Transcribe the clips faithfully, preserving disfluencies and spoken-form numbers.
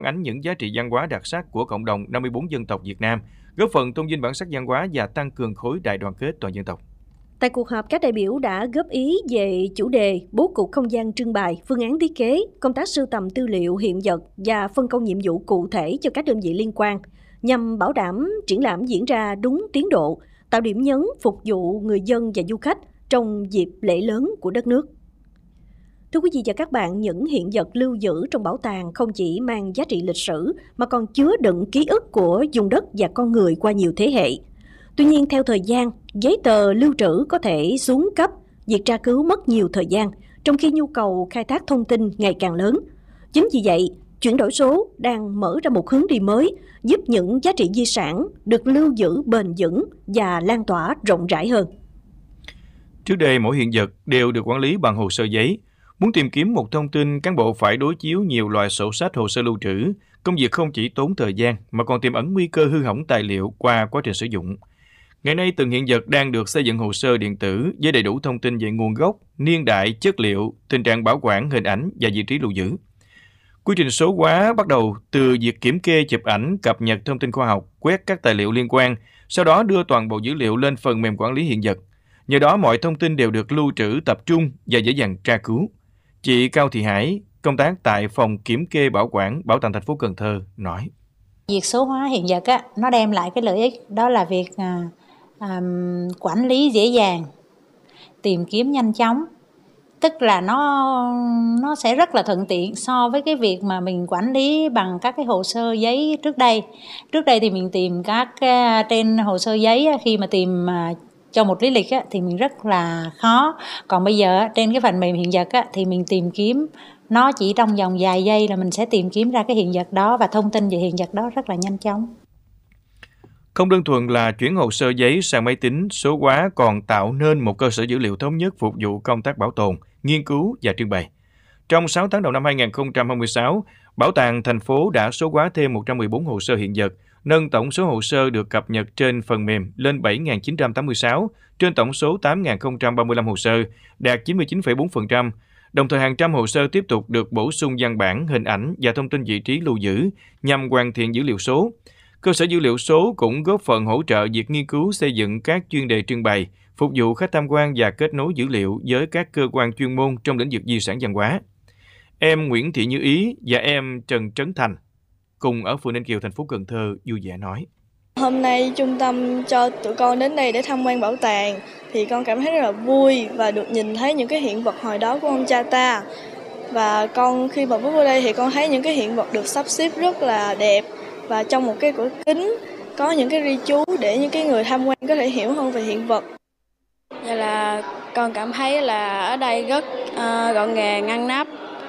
ánh những giá trị văn hóa đặc sắc của cộng đồng năm mươi bốn dân tộc Việt Nam, góp phần tôn vinh bản sắc văn hóa và tăng cường khối đại đoàn kết toàn dân tộc. Tại cuộc họp, các đại biểu đã góp ý về chủ đề, bố cục không gian trưng bày, phương án thiết kế, công tác sưu tầm tư liệu hiện vật và phân công nhiệm vụ cụ thể cho các đơn vị liên quan, nhằm bảo đảm triển lãm diễn ra đúng tiến độ, tạo điểm nhấn phục vụ người dân và du khách trong dịp lễ lớn của đất nước. Thưa quý vị và các bạn, những hiện vật lưu giữ trong bảo tàng không chỉ mang giá trị lịch sử mà còn chứa đựng ký ức của vùng đất và con người qua nhiều thế hệ. Tuy nhiên, theo thời gian, giấy tờ lưu trữ có thể xuống cấp, việc tra cứu mất nhiều thời gian, trong khi nhu cầu khai thác thông tin ngày càng lớn. Chính vì vậy, chuyển đổi số đang mở ra một hướng đi mới, giúp những giá trị di sản được lưu giữ bền vững và lan tỏa rộng rãi hơn. Trước đây, mỗi hiện vật đều được quản lý bằng hồ sơ giấy. Muốn tìm kiếm một thông tin, cán bộ phải đối chiếu nhiều loại sổ sách hồ sơ lưu trữ. Công việc không chỉ tốn thời gian mà còn tiềm ẩn nguy cơ hư hỏng tài liệu qua quá trình sử dụng. Ngày nay, từng hiện vật đang được xây dựng hồ sơ điện tử với đầy đủ thông tin về nguồn gốc, niên đại, chất liệu, tình trạng bảo quản, hình ảnh và vị trí lưu giữ. Quy trình số hóa bắt đầu từ việc kiểm kê, chụp ảnh, cập nhật thông tin khoa học, quét các tài liệu liên quan, sau đó đưa toàn bộ dữ liệu lên phần mềm quản lý hiện vật. Nhờ đó, mọi thông tin đều được lưu trữ tập trung và dễ dàng tra cứu. Chị Cao Thị Hải, công tác tại phòng kiểm kê bảo quản Bảo tàng thành phố Cần Thơ nói: Việc số hóa hiện vật á, nó đem lại cái lợi ích đó là việc à, à, quản lý dễ dàng, tìm kiếm nhanh chóng, tức là nó nó sẽ rất là thuận tiện so với cái việc mà mình quản lý bằng các cái hồ sơ giấy trước đây. Trước đây thì mình tìm các trên hồ sơ giấy khi mà tìm cho một lý lịch á, thì mình rất là khó. Còn bây giờ trên cái phần mềm hiện vật á, thì mình tìm kiếm nó chỉ trong vòng vài giây là mình sẽ tìm kiếm ra cái hiện vật đó và thông tin về hiện vật đó rất là nhanh chóng. Không đơn thuần là chuyển hồ sơ giấy sang máy tính, số hóa còn tạo nên một cơ sở dữ liệu thống nhất phục vụ công tác bảo tồn, nghiên cứu và trưng bày. Trong sáu tháng đầu năm hai nghìn không trăm hai mươi sáu, Bảo tàng thành phố đã số hóa thêm một trăm mười bốn hồ sơ hiện vật, nâng tổng số hồ sơ được cập nhật trên phần mềm lên bảy nghìn chín trăm tám mươi sáu, trên tổng số tám nghìn không trăm ba mươi lăm hồ sơ, đạt chín mươi chín phẩy bốn phần trăm. Đồng thời, hàng trăm hồ sơ tiếp tục được bổ sung văn bản, hình ảnh và thông tin vị trí lưu giữ nhằm hoàn thiện dữ liệu số. Cơ sở dữ liệu số cũng góp phần hỗ trợ việc nghiên cứu xây dựng các chuyên đề trưng bày, phục vụ khách tham quan và kết nối dữ liệu với các cơ quan chuyên môn trong lĩnh vực di sản văn hóa. Em Nguyễn Thị Như Ý và em Trần Trấn Thành cùng ở phường Ninh Kiều, thành phố Cần Thơ vui vẻ nói: Hôm nay trung tâm cho tụi con đến đây để tham quan bảo tàng thì con cảm thấy rất là vui và được nhìn thấy những cái hiện vật hồi đó của ông cha ta. Và con khi mà bước vào đây thì con thấy những cái hiện vật được sắp xếp rất là đẹp, và trong một cái cửa kính có những cái ghi chú để những cái người tham quan có thể hiểu hơn về hiện vật. Vậy là con cảm thấy là ở đây rất uh, gọn gàng, ngăn nắp,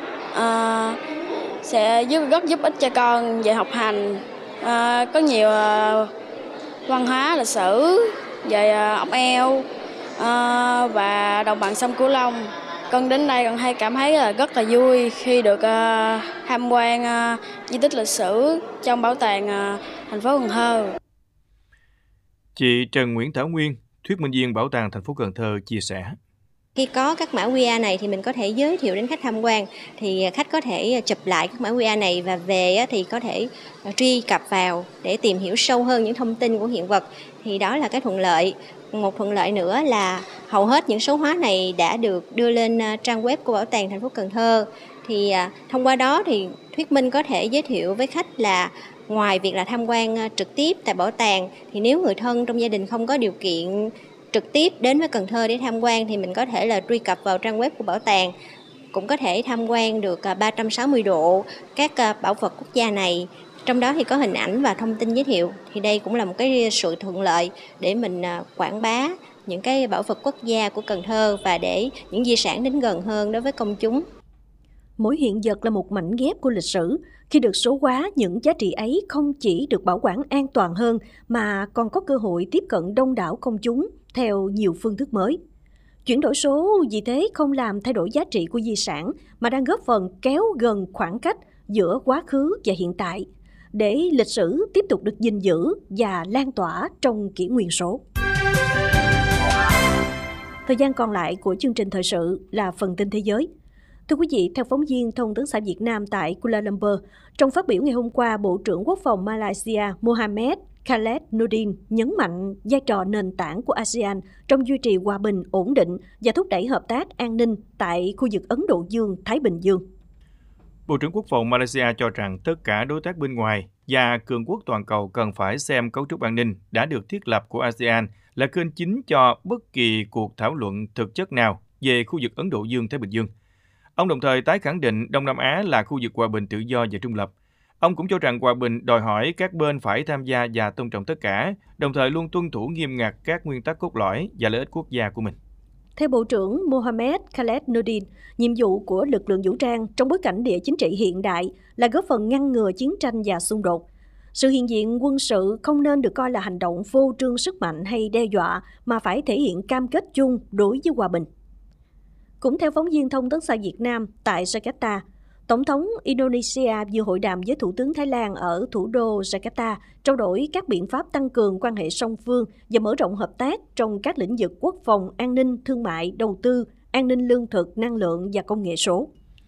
uh, sẽ giúp rất giúp ích cho con về học hành. Uh, có nhiều uh, văn hóa lịch sử về uh, ốc eo uh, và đồng bằng sông Cửu Long. Con đến đây con hay cảm thấy là rất là vui khi được uh, tham quan uh, di tích lịch sử trong bảo tàng uh, thành phố Cần Thơ. Chị Trần Nguyễn Thảo Nguyên, thuyết minh viên Bảo tàng thành phố Cần Thơ chia sẻ: Khi có các mã quy rờ này thì mình có thể giới thiệu đến khách tham quan, thì khách có thể chụp lại các mã quy rờ này và về thì có thể truy cập vào để tìm hiểu sâu hơn những thông tin của hiện vật. Thì đó là cái thuận lợi. Một thuận lợi nữa là hầu hết những số hóa này đã được đưa lên trang web của Bảo tàng thành phố Cần Thơ. Thì thông qua đó thì thuyết minh có thể giới thiệu với khách là ngoài việc là tham quan trực tiếp tại bảo tàng, thì nếu người thân trong gia đình không có điều kiện trực tiếp đến với Cần Thơ để tham quan thì mình có thể là truy cập vào trang web của bảo tàng, cũng có thể tham quan được ba trăm sáu mươi độ các bảo vật quốc gia này. Trong đó thì có hình ảnh và thông tin giới thiệu. Thì đây cũng là một cái sự thuận lợi để mình quảng bá những cái bảo vật quốc gia của Cần Thơ và để những di sản đến gần hơn đối với công chúng. Mỗi hiện vật là một mảnh ghép của lịch sử. Khi được số hóa, những giá trị ấy không chỉ được bảo quản an toàn hơn mà còn có cơ hội tiếp cận đông đảo công chúng theo nhiều phương thức mới. Chuyển đổi số vì thế không làm thay đổi giá trị của di sản mà đang góp phần kéo gần khoảng cách giữa quá khứ và hiện tại, để lịch sử tiếp tục được gìn giữ và lan tỏa trong kỷ nguyên số. Thời gian còn lại của chương trình thời sự là phần tin thế giới. Thưa quý vị, theo phóng viên Thông tấn xã Việt Nam tại Kuala Lumpur, trong phát biểu ngày hôm qua, Bộ trưởng Quốc phòng Malaysia Mohammed Khaled Nordin nhấn mạnh vai trò nền tảng của a sê an trong duy trì hòa bình, ổn định và thúc đẩy hợp tác an ninh tại khu vực Ấn Độ Dương-Thái Bình Dương. Bộ trưởng Quốc phòng Malaysia cho rằng tất cả đối tác bên ngoài và cường quốc toàn cầu cần phải xem cấu trúc an ninh đã được thiết lập của a sê an là kênh chính cho bất kỳ cuộc thảo luận thực chất nào về khu vực Ấn Độ Dương-Thái Bình Dương. Ông đồng thời tái khẳng định Đông Nam Á là khu vực hòa bình, tự do và trung lập. Ông cũng cho rằng hòa bình đòi hỏi các bên phải tham gia và tôn trọng tất cả, đồng thời luôn tuân thủ nghiêm ngặt các nguyên tắc cốt lõi và lợi ích quốc gia của mình. Theo Bộ trưởng Mohammed Khaled Nordin, nhiệm vụ của lực lượng vũ trang trong bối cảnh địa chính trị hiện đại là góp phần ngăn ngừa chiến tranh và xung đột. Sự hiện diện quân sự không nên được coi là hành động phô trương sức mạnh hay đe dọa, mà phải thể hiện cam kết chung đối với hòa bình. Cũng theo phóng viên Thông tấn xã Việt Nam tại Jakarta, Tổng thống Indonesia vừa hội đàm với Thủ tướng Thái Lan ở thủ đô Jakarta, trao đổi các biện pháp tăng cường quan hệ song phương và mở rộng hợp tác trong các lĩnh vực quốc phòng, an ninh, thương mại, đầu tư, an ninh lương thực, năng lượng và công nghệ số.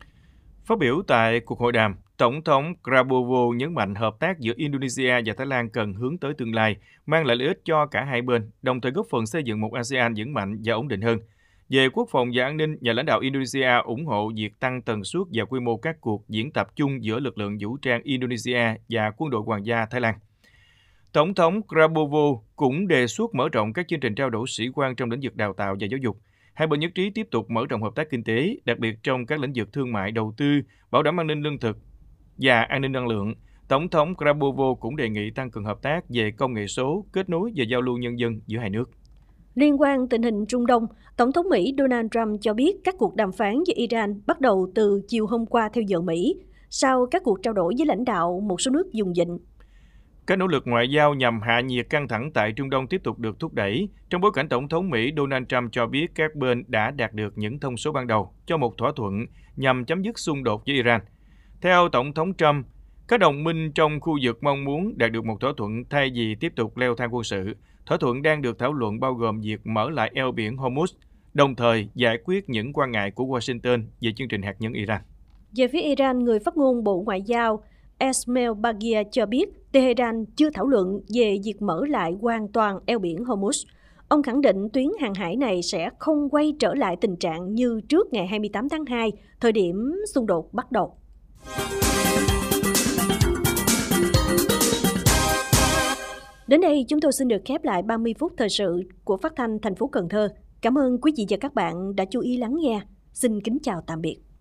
Phát biểu tại cuộc hội đàm, Tổng thống Prabowo nhấn mạnh hợp tác giữa Indonesia và Thái Lan cần hướng tới tương lai, mang lại lợi ích cho cả hai bên, đồng thời góp phần xây dựng một a sê an vững mạnh và ổn định hơn. Về quốc phòng và an ninh, nhà lãnh đạo Indonesia ủng hộ việc tăng tần suất và quy mô các cuộc diễn tập chung giữa lực lượng vũ trang Indonesia và quân đội hoàng gia Thái Lan. Tổng thống Prabowo cũng đề xuất mở rộng các chương trình trao đổi sĩ quan trong lĩnh vực đào tạo và giáo dục. Hai bên nhất trí tiếp tục mở rộng hợp tác kinh tế, đặc biệt trong các lĩnh vực thương mại, đầu tư, bảo đảm an ninh lương thực và an ninh năng lượng. Tổng thống Prabowo cũng đề nghị tăng cường hợp tác về công nghệ số, kết nối và giao lưu nhân dân giữa hai nước. Liên quan tình hình Trung Đông, Tổng thống Mỹ Donald Trump cho biết các cuộc đàm phán với Iran bắt đầu từ chiều hôm qua theo giờ Mỹ, sau các cuộc trao đổi với lãnh đạo một số nước vùng vịnh. Các nỗ lực ngoại giao nhằm hạ nhiệt căng thẳng tại Trung Đông tiếp tục được thúc đẩy, trong bối cảnh Tổng thống Mỹ Donald Trump cho biết các bên đã đạt được những thông số ban đầu cho một thỏa thuận nhằm chấm dứt xung đột với Iran. Theo Tổng thống Trump, các đồng minh trong khu vực mong muốn đạt được một thỏa thuận thay vì tiếp tục leo thang quân sự. Thỏa thuận đang được thảo luận bao gồm việc mở lại eo biển Hormuz, đồng thời giải quyết những quan ngại của Washington về chương trình hạt nhân Iran. Về phía Iran, người phát ngôn Bộ Ngoại giao Esmail Baghia cho biết Tehran chưa thảo luận về việc mở lại hoàn toàn eo biển Hormuz. Ông khẳng định tuyến hàng hải này sẽ không quay trở lại tình trạng như trước ngày hai mươi tám tháng hai, thời điểm xung đột bắt đầu. Đến đây, chúng tôi xin được khép lại ba mươi phút thời sự của Phát thanh thành phố Cần Thơ. Cảm ơn quý vị và các bạn đã chú ý lắng nghe. Xin kính chào tạm biệt.